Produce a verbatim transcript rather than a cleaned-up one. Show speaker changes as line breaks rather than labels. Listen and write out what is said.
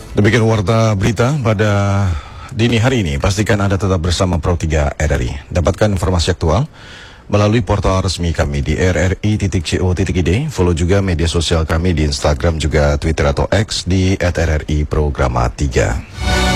Demikian warta berita pada dini hari ini. Pastikan Anda tetap bersama Pro tiga R R I. Dapatkan informasi aktual melalui portal resmi kami di r r i titik co titik i d. Follow juga media sosial kami di Instagram juga Twitter atau X di at r r i programa tiga.